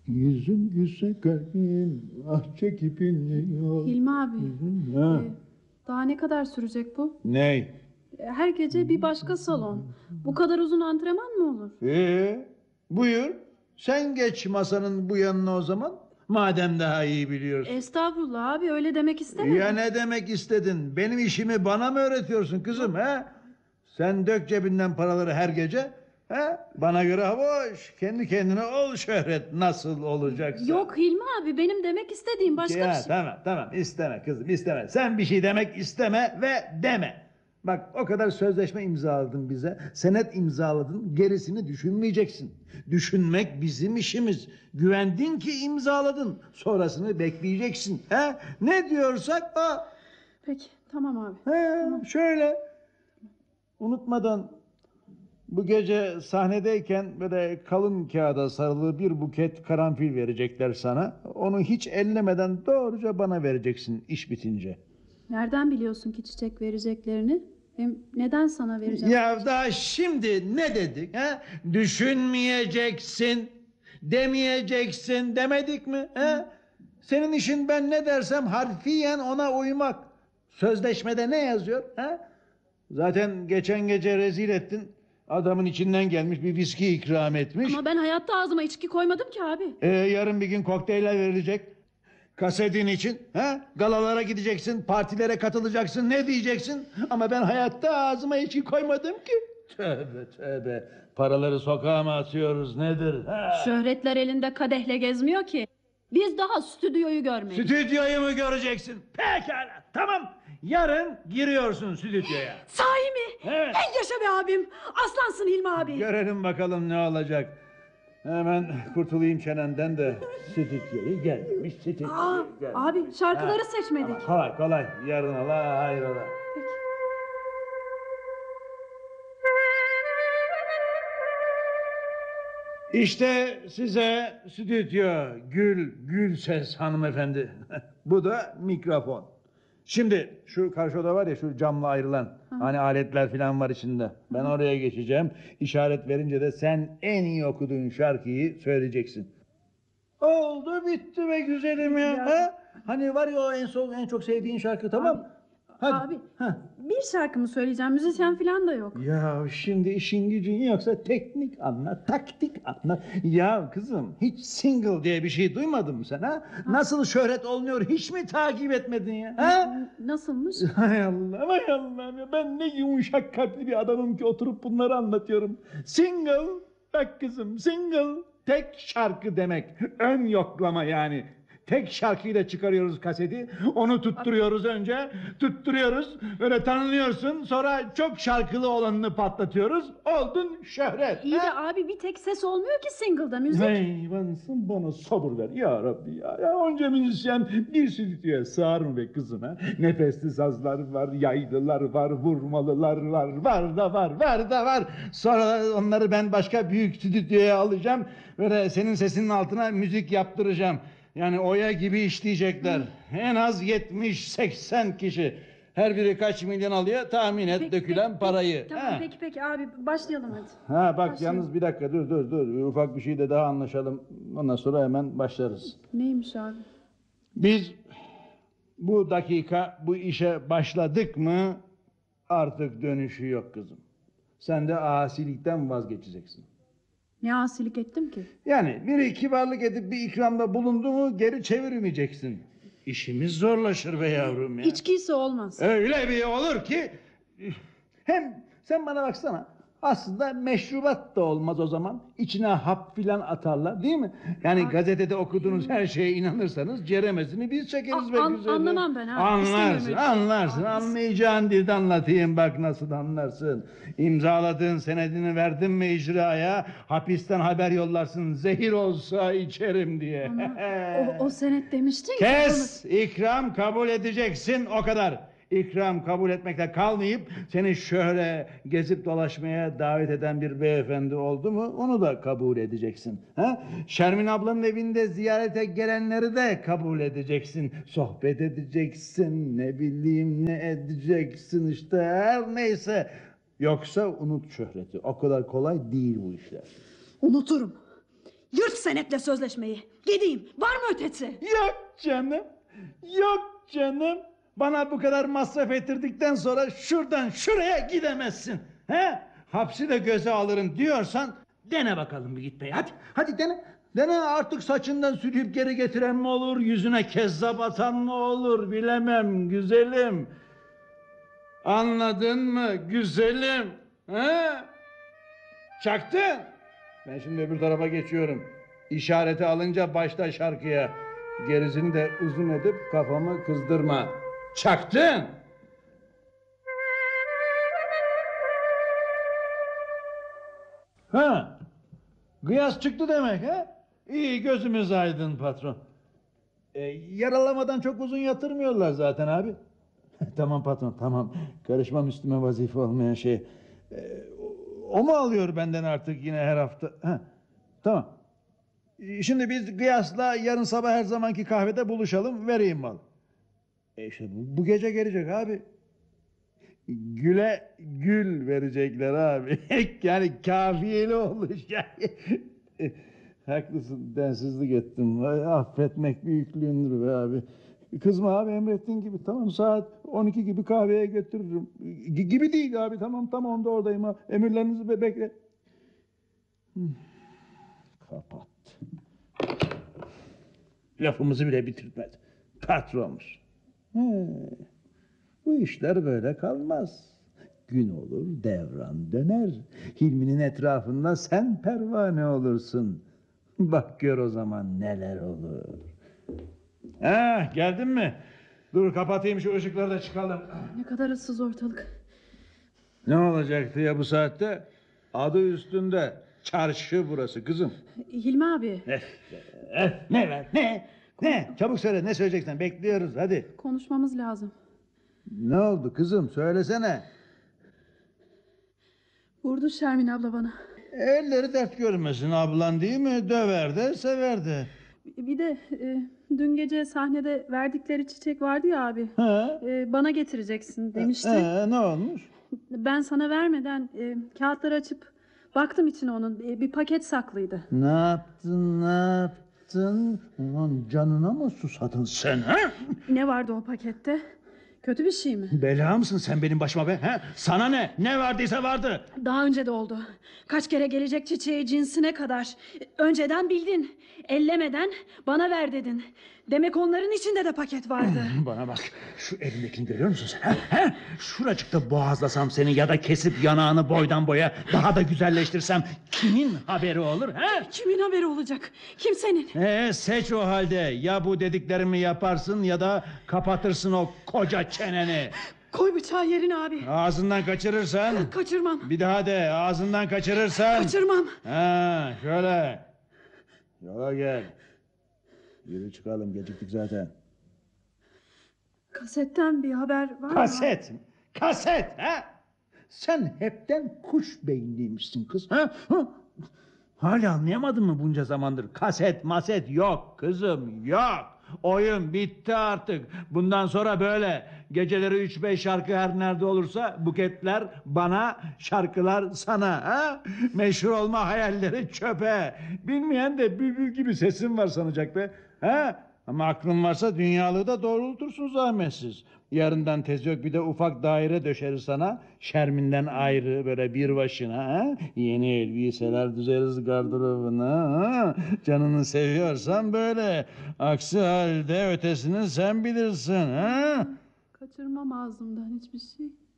Yüzün gülse kalbim ah çekip inliyor. Hilmi abi, Ha. daha ne kadar sürecek bu? Ney? Her gece bir başka salon. Bu kadar uzun antrenman mı olur? Buyur. Sen geç masanın bu yanına o zaman. Madem daha iyi biliyorsun. Estağfurullah abi, öyle demek istemedim. Ya ne demek istedin? Benim işimi bana mı öğretiyorsun kızım ha? Sen dök cebinden paraları her gece. Ha? Bana göre boş. Kendi kendine ol şöhret nasıl olacaksa. Yok Hilmi abi, benim demek istediğim başka Ya, bir şey. tamam isteme kızım isteme. Sen bir şey demek isteme ve deme. Bak o kadar sözleşme imzaladın bize. Senet imzaladın. Gerisini düşünmeyeceksin. Düşünmek bizim işimiz. Güvendin ki imzaladın. Sonrasını bekleyeceksin. He? Ne diyorsak o. Peki tamam abi. He, şöyle. Unutmadan bu gece sahnedeyken böyle kalın kağıda sarılı bir buket karanfil verecekler sana. Onu hiç ellemeden doğruca bana vereceksin iş bitince. Nereden biliyorsun ki çiçek vereceklerini? Hem neden sana vereceğim? Ya daha şimdi ne dedik? Ha? Düşünmeyeceksin, demeyeceksin demedik mi? Ha? Senin işin ben ne dersem harfiyen ona uymak. Sözleşmede ne yazıyor? Ha? Zaten geçen gece rezil ettin. Adamın içinden gelmiş bir viski ikram etmiş. Ama ben hayatta ağzıma içki koymadım ki abi. Yarın bir gün kokteyller verilecek. Kasetin için. Ha? Galalara gideceksin, partilere katılacaksın. Ne diyeceksin? Ama ben hayatta ağzıma içki koymadım ki. Tövbe. Paraları sokağa mı atıyoruz nedir? Ha? Şöhretler elinde kadehle gezmiyor ki. Biz daha stüdyoyu görmedik. Stüdyoyu mu göreceksin? Pekala tamam. Yarın giriyorsun stüdyoya. Sahi mi? Evet. Hey yaşa be abim. Aslansın Hilmi abi. Görelim bakalım ne olacak. Hemen kurtulayım çenenden de. Stüdyoyu gelmiş stüdyoyu gelmiş. Abi şarkıları seçmedik. Kolay. Yarın ola hayrola. Peki. İşte size stüdyo gül ses hanımefendi. Bu da mikrofon. Şimdi şu karşı oda var ya şu camla ayrılan. Hani aletler falan var içinde. Ben oraya geçeceğim. İşaret verince de sen en iyi okuduğun şarkıyı söyleyeceksin. Oldu bitti be güzelim ya. Ha? Hani var ya o en çok sevdiğin şarkı tamam. Hadi. Abi bir şarkımı söyleyeceğim. Müzisyen falan da yok. Ya şimdi işin gücün yoksa teknik anla, taktik anla. Ya kızım hiç single diye bir şey duymadın mı sen ha? Nasıl şöhret olunuyor hiç mi takip etmedin ya? Ha? Nasılmış? Hay Allah ya ben ne yumuşak kalpli bir adamım ki oturup bunları anlatıyorum. Single, bak kızım single tek şarkı demek. Ön yoklama yani. Tek şarkıyla çıkarıyoruz kaseti. Onu tutturuyoruz önce. Tutturuyoruz. Böyle tanınıyorsun. Sonra çok şarkılı olanını patlatıyoruz. Oldun şöhret. İyi de abi bir tek ses olmuyor ki single'da müzik. Hayvansın bana sabır ver ya Rabbi ya. Ya onca müzisyen bir stüdyoya sığar mı be kızım ha? Nefesli sazlar var, yaylılar var, vurmalılar var. Var da var. Sonra onları ben başka büyük stüdyoya alacağım. Böyle senin sesinin altına müzik yaptıracağım. Yani oya gibi işleyecekler. En az 70-80 kişi. Her biri kaç milyon alıyor tahmin et dökülen parayı. Tamam peki abi başlayalım hadi. Ha bak Başlayalım. yalnız bir dakika dur. Ufak bir şey de daha anlaşalım. Ondan sonra hemen başlarız. Neymiş abi? Biz bu dakika bu işe başladık mı artık dönüşü yok kızım. Sen de asilikten vazgeçeceksin. Ne asilik ettim ki? Yani biri kibarlık edip bir ikramda bulundu mu geri çevirmeyeceksin. İşimiz zorlaşır be yavrum ya. İçkiyse olmaz. Öyle bir olur ki hem sen bana baksana aslında meşrubat da olmaz o zaman. İçine hap filan atarlar değil mi? Yani gazetede okuduğunuz her şeye inanırsanız ceremesini biz çekeriz be güzelim. Anlamam ben ha. Anlarsın. Anlayacağın dilde anlatayım bak nasıl anlarsın. İmzaladığın senedini verdin mi icraya hapisten haber yollarsın zehir olsa içerim diye. Ama o senet demiştin ki. Kes! İkram kabul edeceksin o kadar. İkram kabul etmekle kalmayıp seni şöyle gezip dolaşmaya davet eden bir beyefendi oldu mu onu da kabul edeceksin. Ha? Şermin ablanın evinde ziyarete gelenleri de kabul edeceksin. Sohbet edeceksin ne bileyim ne edeceksin işte her neyse. Yoksa unut şöhreti o kadar kolay değil bu işler. Unuturum. Yırt senetle sözleşmeyi. Gideyim. Var mı ötesi? Yok canım. Yok canım. Bana bu kadar masraf ettirdikten sonra şuradan şuraya gidemezsin. He? Hapsi de göze alırım diyorsan dene bakalım bir gitmeyi. Hadi dene. Dene, artık saçından sürüp geri getiren mi olur? Yüzüne kezzap atan mı olur? Bilemem güzelim. Anladın mı güzelim? He? Çaktın. Ben şimdi öbür tarafa geçiyorum. İşareti alınca başla şarkıya. Gerisini de uzun edip kafamı kızdırma. Çaktın. Ha? Gıyas çıktı demek ha? İyi, gözümüz aydın patron. Yaralamadan çok uzun yatırmıyorlar zaten abi. Tamam patron, tamam. Karışmam üstüme vazife olmayan şey. O mu alıyor benden artık yine her hafta? Ha, tamam. Şimdi biz Gıyas'la yarın sabah her zamanki kahvede buluşalım, vereyim mal. İşte bu gece gelecek abi. Güle gül verecekler abi. Yani kafiyeli olmuş yani. Haklısın, densizlik ettim. Affetmek büyüklüğündür be abi. Kızma abi, emrettiğin gibi. Tamam, saat 12 gibi kahveye götürürüm. Gibi değil abi, tamam onda oradayım ha. Emirlerinizi bekle. Kapat. Lafımızı bile bitirmedi. Patronmuş. Bu işler böyle kalmaz. Gün olur, devran döner. Hilmi'nin etrafında sen pervane olursun. Bak gör o zaman neler olur. Geldin mi? Dur kapatayım şu ışıkları da çıkalım. Ne kadar ıssız ortalık. Ne olacaktı ya bu saatte? Adı üstünde. Çarşı burası kızım. Hilmi abi. Ne var? Ne? Çabuk söyle, ne söyleyeceksen, bekliyoruz hadi. Konuşmamız lazım. Ne oldu kızım, söylesene. Vurdu Şermin abla bana. Elleri dert görmesin ablan, değil mi? Döver de sever de. Bir de dün gece sahnede verdikleri çiçek vardı ya abi. Ha? Bana getireceksin demişti. Ne olmuş? Ben sana vermeden kağıtları açıp baktım içine onun. Bir paket saklıydı. Ne yaptın? Ulan canına mı susadın sen ha? Ne vardı o pakette? Kötü bir şey mi? Bela mısın sen benim başıma be? Ha? Sana ne? Ne vardıysa vardı. Daha önce de oldu. Kaç kere gelecek çiçeği cinsine kadar. Önceden bildin. Ellemeden bana ver dedin. Demek onların içinde de paket vardı. Bana bak, şu elindekini görüyor musun sen? Ha? Şuracıkta boğazlasam seni ya da kesip yanağını boydan boya daha da güzelleştirsem kimin haberi olur? Ha? Kimin haberi olacak? Kimsenin. Seç o halde. Ya bu dediklerimi yaparsın ya da kapatırsın o koca çeneni. Koy bıçağı yerine abi. Ağzından kaçırırsan. Kaçırmam. Bir daha de, ağzından kaçırırsan. Kaçırmam. Şöyle. Yola gel. Yürü çıkalım, geciktik zaten. Kasetten bir haber var mı? Kaset ha? Sen hepten kuş beyinliymişsin kız. Ha? Hala anlayamadın mı bunca zamandır? Kaset maset yok kızım, yok. Oyun bitti artık. Bundan sonra böyle. Geceleri 3-5 şarkı her nerede olursa buketler bana, şarkılar sana. Ha? Meşhur olma hayalleri çöpe. Bilmeyen de bülbül gibi sesin var sanacak be. Ha? Ama aklın varsa dünyalığı da doğrultursun zahmetsiz. Yarından tez yok bir de ufak daire döşeriz sana. Şerminden ayrı böyle bir başına. Ha? Yeni elbiseler düzeriz gardırobuna. Ha? Canını seviyorsan böyle. Aksi halde ötesini sen bilirsin. Ha? Kaçırmam ağzımdan hiçbir şey.